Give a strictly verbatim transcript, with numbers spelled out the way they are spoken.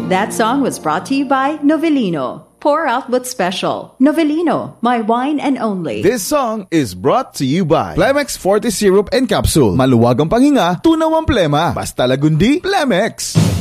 That song was brought to you by Novellino. Pour out what's special. Novellino, my wine and only. This song is brought to you by Plemex forty Syrup and Capsule. Maluwag ang panghinga, tunaw ang plema. Basta lagundi, Plemex.